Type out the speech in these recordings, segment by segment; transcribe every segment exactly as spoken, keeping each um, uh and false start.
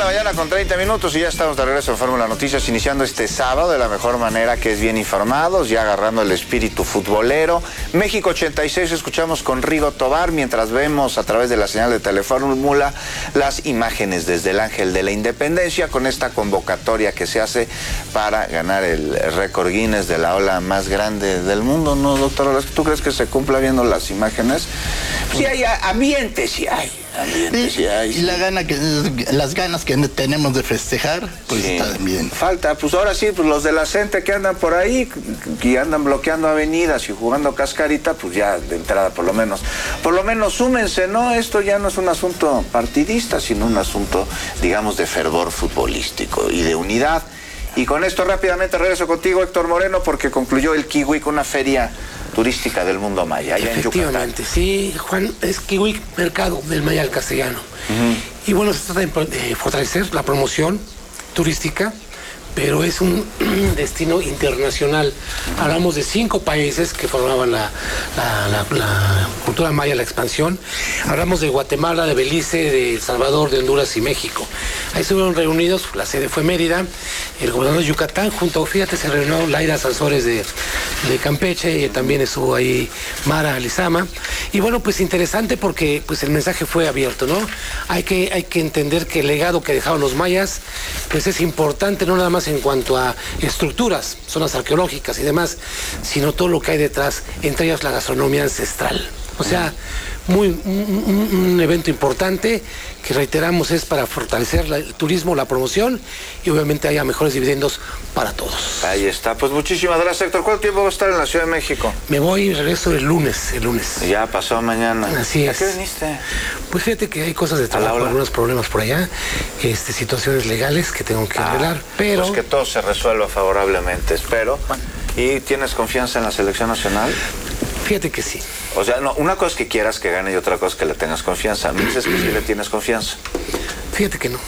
mañana con treinta minutos y ya estamos de regreso en Fórmula Noticias, iniciando este sábado de la mejor manera, que es bien informados, ya agarrando el espíritu futbolero. México ochenta y seis, escuchamos con Rigo Tobar, mientras vemos a través de la señal de Telefórmula las imágenes desde el Ángel de la Independencia, con esta convocatoria que se hace para ganar el récord Guinness de la ola más grande del mundo, ¿no, doctor? ¿Tú crees que se cumpla viendo las imágenes? Sí hay ambiente, sí hay. Y, sí hay, sí. y la gana que, las ganas que tenemos de festejar, pues sí, está bien. Falta, pues ahora sí, pues los de la gente que andan por ahí, que andan bloqueando avenidas y jugando cascarita, pues ya de entrada por lo menos, por lo menos súmense, ¿no? Esto ya no es un asunto partidista, sino un asunto, digamos, de fervor futbolístico y de unidad. Y con esto rápidamente regreso contigo, Héctor Moreno, porque concluyó el Kiwi con una feria turística del mundo maya, allá en Yucatán. Efectivamente, sí, Juan, es Kiwi Mercado del Maya al castellano. Uh-huh. Y bueno, se trata de, de fortalecer la promoción turística, pero es un destino internacional. Hablamos de cinco países que formaban la, la, la, la cultura maya, la expansión. Hablamos de Guatemala, de Belice, de El Salvador, de Honduras y México. Ahí estuvieron reunidos, la sede fue Mérida, el gobernador de Yucatán, junto, fíjate, se reunió Laira Sansores de, de Campeche, y también estuvo ahí Mara Lizama. Y bueno, pues interesante porque pues el mensaje fue abierto, ¿no? Hay que, hay que entender que el legado que dejaron los mayas, pues es importante, no nada más en cuanto a estructuras, zonas arqueológicas y demás, sino todo lo que hay detrás, entre ellas la gastronomía ancestral. O sea, muy un, un evento importante que, reiteramos, es para fortalecer la, el turismo, la promoción, y obviamente haya mejores dividendos para todos. Ahí está. Pues muchísimas gracias, Héctor. ¿Cuánto tiempo va a estar en la Ciudad de México? Me voy y regreso el lunes, el lunes. Ya pasó mañana. Así es. ¿A qué viniste? Pues fíjate que hay cosas de trabajo, algunos problemas por allá, este, situaciones legales que tengo que ah, arreglar, pero... Pues que todo se resuelva favorablemente, espero. Bueno. ¿Y tienes confianza en la selección nacional? Fíjate que sí. O sea, no, una cosa es que quieras que gane y otra cosa es que le tengas confianza. Me dices que sí le tienes confianza. Fíjate que no.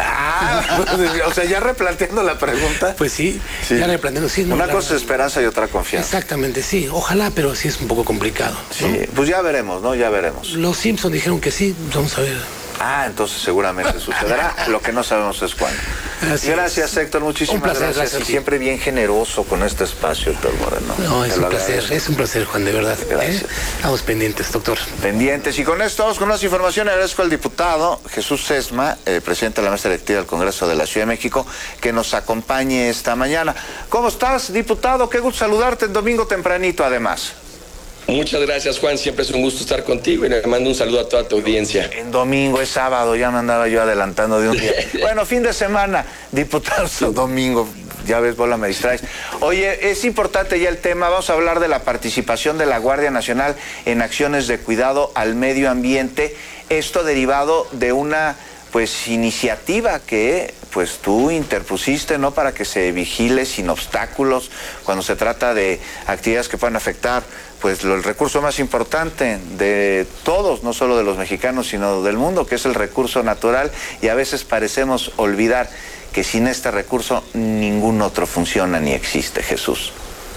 Ah, o sea, ya replanteando la pregunta. Pues sí, sí. ya replanteando. Sí, no, una la, cosa es esperanza y otra confianza. Exactamente, sí. Ojalá, pero sí es un poco complicado, ¿no? Sí, pues ya veremos, ¿no? Ya veremos. Los Simpsons dijeron que sí, vamos a ver. Ah, entonces seguramente sucederá. Lo que no sabemos es cuándo. Así gracias, es. Héctor, muchísimas un placer, gracias. gracias y siempre bien generoso con este espacio, Héctor Moreno. No, es un placer, agradezco. es un placer, Juan, de verdad. Gracias. ¿Eh? Estamos pendientes, doctor. Pendientes. Y con esto vamos con más información. Agradezco al diputado Jesús Sesma, eh, presidente de la mesa directiva del Congreso de la Ciudad de México, que nos acompañe esta mañana. ¿Cómo estás, diputado? Qué gusto saludarte en domingo tempranito, además. Muchas gracias, Juan, siempre es un gusto estar contigo y le mando un saludo a toda tu audiencia. En domingo, es sábado, ya me andaba yo adelantando de un día. Bueno, fin de semana, diputado, domingo, ya ves, bola, me distraes. Oye, es importante ya el tema, vamos a hablar de la participación de la Guardia Nacional en acciones de cuidado al medio ambiente, esto derivado de una, pues, iniciativa que... pues tú interpusiste, ¿no?, para que se vigile sin obstáculos cuando se trata de actividades que puedan afectar, pues, lo, el recurso más importante de todos, no solo de los mexicanos, sino del mundo, que es el recurso natural, y a veces parecemos olvidar que sin este recurso ningún otro funciona ni existe, Jesús.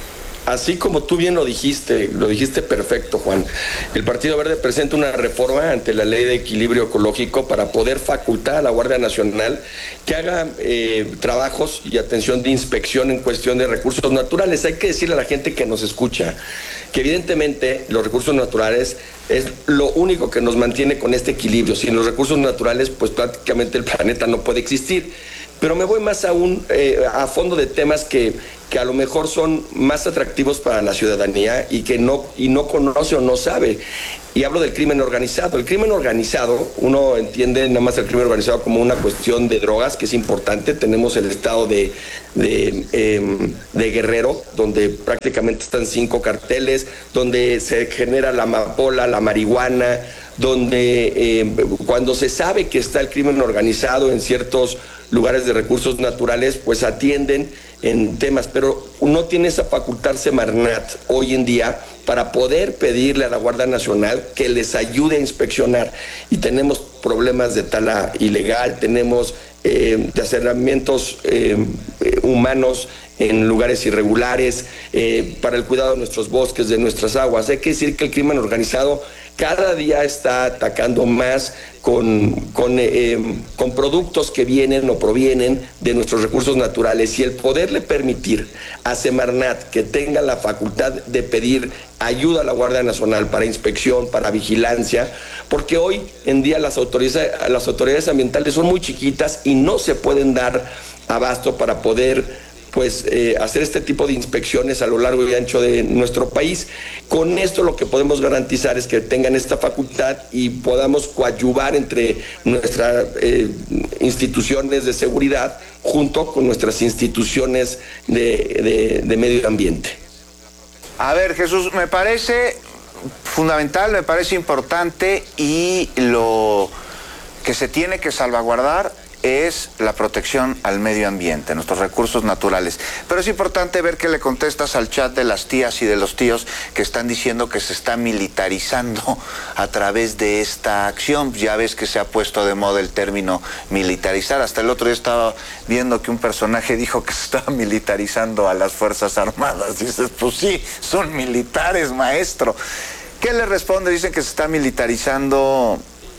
Así como tú bien lo dijiste, lo dijiste perfecto, Juan. El Partido Verde presenta una reforma ante la Ley de Equilibrio Ecológico para poder facultar a la Guardia Nacional que haga eh, trabajos y atención de inspección en cuestión de recursos naturales. Hay que decirle a la gente que nos escucha que evidentemente los recursos naturales es lo único que nos mantiene con este equilibrio. Sin los recursos naturales, pues prácticamente el planeta no puede existir. Pero me voy más aún eh, a fondo de temas que, que a lo mejor son más atractivos para la ciudadanía y que no, y no conoce o no sabe. Y hablo del crimen organizado. El crimen organizado, uno entiende nada más el crimen organizado como una cuestión de drogas, que es importante. Tenemos el estado de, de, eh, de Guerrero, donde prácticamente están cinco carteles, donde se genera la amapola, la marihuana, donde eh, cuando se sabe que está el crimen organizado en ciertos lugares de recursos naturales, pues atienden en temas, pero no tiene esa facultad Semarnat hoy en día para poder pedirle a la Guardia Nacional que les ayude a inspeccionar. Y tenemos problemas de tala ilegal, tenemos eh, desarrolamientos eh, humanos en lugares irregulares, eh, para el cuidado de nuestros bosques, de nuestras aguas. Hay que decir que el crimen organizado cada día está atacando más con, con, eh, con productos que vienen o provienen de nuestros recursos naturales, y el poderle permitir a Semarnat que tenga la facultad de pedir ayuda a la Guardia Nacional para inspección, para vigilancia, porque hoy en día las autoridades, las autoridades ambientales son muy chiquitas y no se pueden dar abasto para poder pues eh, hacer este tipo de inspecciones a lo largo y ancho de nuestro país. Con esto lo que podemos garantizar es que tengan esta facultad y podamos coadyuvar entre nuestras eh, instituciones de seguridad junto con nuestras instituciones de, de, de medio ambiente. A ver, Jesús, me parece fundamental, me parece importante, y lo que se tiene que salvaguardar es la protección al medio ambiente, nuestros recursos naturales. Pero es importante ver que le contestas al chat de las tías y de los tíos que están diciendo que se está militarizando a través de esta acción. Ya ves que se ha puesto de moda el término militarizar. Hasta el otro día estaba viendo que un personaje dijo que se estaba militarizando a las Fuerzas Armadas. Dices, pues sí, son militares, maestro. ¿Qué le responde? Dicen que se está militarizando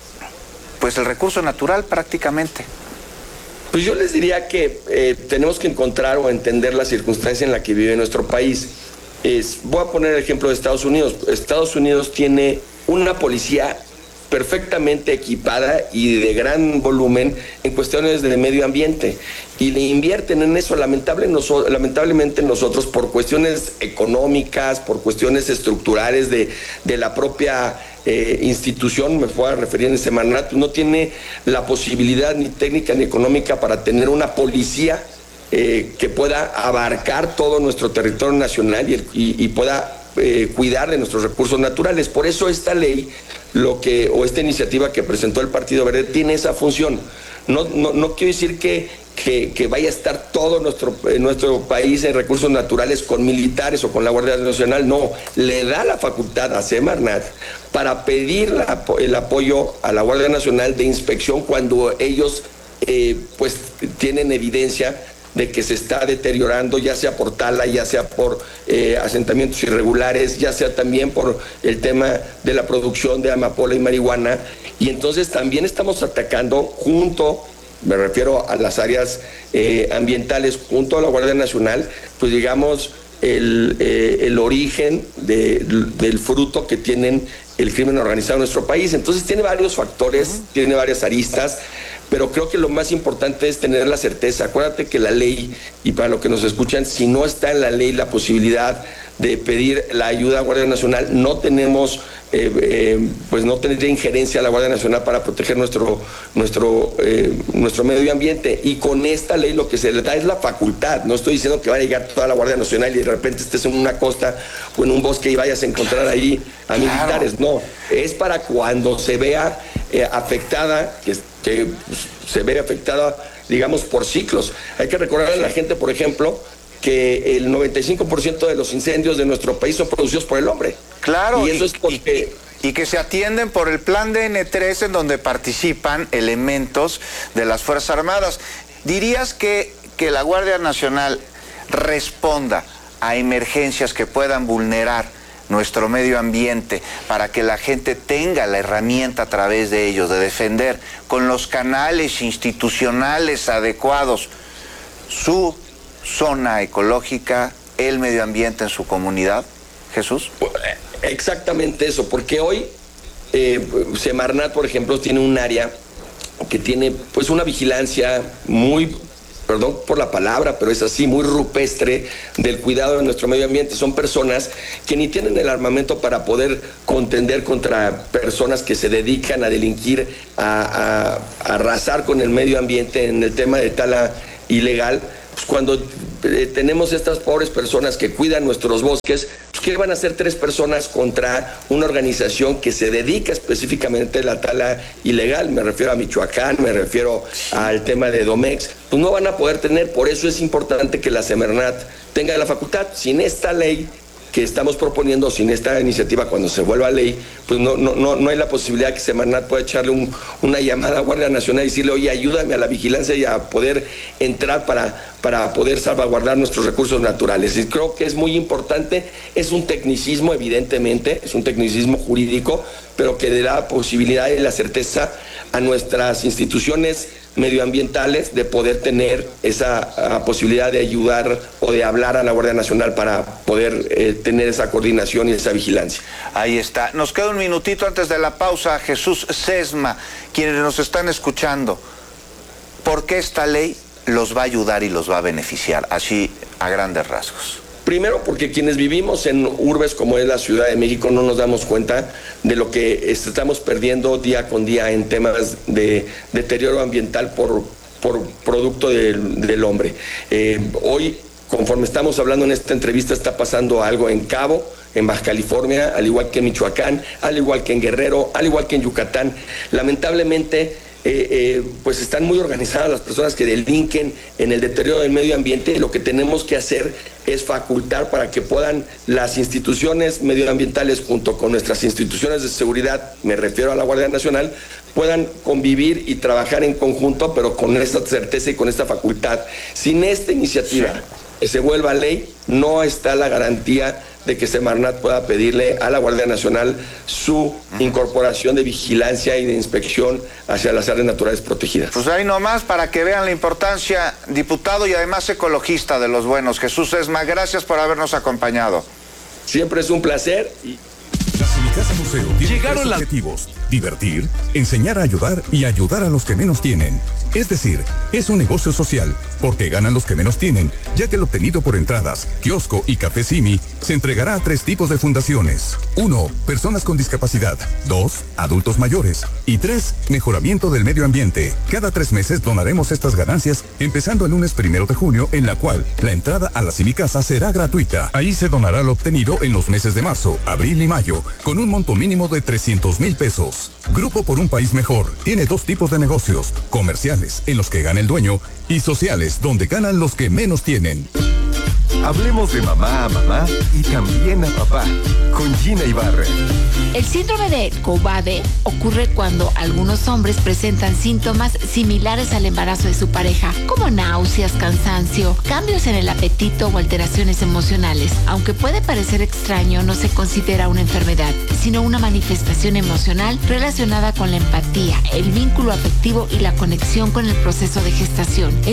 pues el recurso natural prácticamente. Pues yo les diría que eh, tenemos que encontrar o entender la circunstancia en la que vive nuestro país. Es, voy a poner el ejemplo de Estados Unidos. Estados Unidos tiene una policía perfectamente equipada y de gran volumen en cuestiones de medio ambiente, y le invierten en eso. Lamentable, noso, lamentablemente nosotros, por cuestiones económicas, por cuestiones estructurales de, de la propia eh, institución, me voy a referir en Semarnat, no tiene la posibilidad ni técnica ni económica para tener una policía eh, que pueda abarcar todo nuestro territorio nacional y, y, y pueda eh, cuidar de nuestros recursos naturales. Por eso esta ley, lo que o esta iniciativa que presentó el Partido Verde tiene esa función. No, no, no quiero decir que, que, que vaya a estar todo nuestro, eh, nuestro país en recursos naturales con militares o con la Guardia Nacional, no. Le da la facultad a Semarnat para pedir la, el apoyo a la Guardia Nacional de inspección cuando ellos eh, pues tienen evidencia de que se está deteriorando, ya sea por tala, ya sea por eh, asentamientos irregulares, ya sea también por el tema de la producción de amapola y marihuana. Y entonces también estamos atacando junto, me refiero a las áreas eh, ambientales, junto a la Guardia Nacional, pues digamos, el, eh, el origen de, del fruto que tienen el crimen organizado en nuestro país. Entonces tiene varios factores, uh-huh. tiene varias aristas, pero creo que lo más importante es tener la certeza. Acuérdate que la ley, y para los que nos escuchan, si no está en la ley la posibilidad de pedir la ayuda a la Guardia Nacional, no tenemos, eh, eh, pues no tendría injerencia a la Guardia Nacional para proteger nuestro, nuestro, eh, nuestro medio ambiente. Y con esta ley lo que se le da es la facultad. No estoy diciendo que va a llegar toda la Guardia Nacional y de repente estés en una costa o en un bosque y vayas a encontrar ahí a militares. No, es para cuando se vea eh, afectada, que, que se ve afectada, digamos, por ciclos. Hay que recordar a la gente, por ejemplo, que el noventa y cinco por ciento de los incendios de nuestro país son producidos por el hombre. Claro, y eso y, es porque... y, y que se atienden por el plan D N tres, en donde participan elementos de las Fuerzas Armadas. ¿Dirías que, que la Guardia Nacional responda a emergencias que puedan vulnerar nuestro medio ambiente para que la gente tenga la herramienta a través de ellos de defender con los canales institucionales adecuados su zona ecológica, el medio ambiente en su comunidad? Jesús. Exactamente eso, porque hoy eh, Semarnat, por ejemplo, tiene un área que tiene pues una vigilancia muy, perdón por la palabra, pero es así, muy rupestre del cuidado de nuestro medio ambiente. Son personas que ni tienen el armamento para poder contender contra personas que se dedican a delinquir, a, a, a arrasar con el medio ambiente en el tema de tala ilegal. Pues cuando eh, tenemos estas pobres personas que cuidan nuestros bosques, pues ¿qué van a hacer tres personas contra una organización que se dedica específicamente a la tala ilegal? Me refiero a Michoacán, me refiero al tema de Domex. Pues no van a poder tener, por eso es importante que la Semarnat tenga la facultad. Sin esta ley que estamos proponiendo, sin esta iniciativa, cuando se vuelva ley, pues no, no, no, no hay la posibilidad que Semarnat pueda echarle un, una llamada a Guardia Nacional y decirle, oye, ayúdame a la vigilancia y a poder entrar para, para poder salvaguardar nuestros recursos naturales. Y creo que es muy importante, es un tecnicismo, evidentemente, es un tecnicismo jurídico, pero que dé la posibilidad y la certeza a nuestras instituciones medioambientales de poder tener esa uh, posibilidad de ayudar o de hablar a la Guardia Nacional para poder eh, tener esa coordinación y esa vigilancia. Ahí está. Nos queda un minutito antes de la pausa. Jesús Sesma, quienes nos están escuchando, ¿por qué esta ley los va a ayudar y los va a beneficiar? Así, a grandes rasgos. Primero, porque quienes vivimos en urbes como es la Ciudad de México no nos damos cuenta de lo que estamos perdiendo día con día en temas de deterioro ambiental por, por producto del, del hombre. Eh, hoy, conforme estamos hablando en esta entrevista, está pasando algo en Cabo, en Baja California, al igual que en Michoacán, al igual que en Guerrero, al igual que en Yucatán. Lamentablemente, Eh, eh, pues están muy organizadas las personas que delinquen en el deterioro del medio ambiente. Lo que tenemos que hacer es facultar para que puedan las instituciones medioambientales junto con nuestras instituciones de seguridad, me refiero a la Guardia Nacional, puedan convivir y trabajar en conjunto, pero con esta certeza y con esta facultad. Sin esta iniciativa que se vuelva ley, no está la garantía de que Semarnat pueda pedirle a la Guardia Nacional su incorporación de vigilancia y de inspección hacia las áreas naturales protegidas. Pues ahí nomás para que vean la importancia, diputado y además ecologista de los buenos. Jesús Sesma, gracias por habernos acompañado. Siempre es un placer. Y... La Simicasa Museo tiene tres objetivos: divertir, enseñar a ayudar y ayudar a los que menos tienen. Es decir, es un negocio social, porque ganan los que menos tienen, ya que el obtenido por entradas, kiosco y café Simi se entregará a tres tipos de fundaciones. Uno, personas con discapacidad. Dos, adultos mayores. Y tres, mejoramiento del medio ambiente. Cada tres meses donaremos estas ganancias, empezando el lunes primero de junio, en la cual la entrada a la Simicasa será gratuita. Ahí se donará lo obtenido en los meses de marzo, abril y mayo, con un monto mínimo de trescientos mil pesos. Grupo por un País Mejor tiene dos tipos de negocios: comerciales, en los que gana el dueño, y sociales, donde ganan los que menos tienen. Hablemos de mamá a mamá y también a papá, con Gina Ibarra. El síndrome de Cobbade ocurre cuando algunos hombres presentan síntomas similares al embarazo de su pareja, como náuseas, cansancio, cambios en el apetito o alteraciones emocionales. Aunque puede parecer extraño, no se considera una enfermedad, sino una manifestación emocional relacionada con la empatía, el vínculo afectivo y la conexión con el proceso de gestación.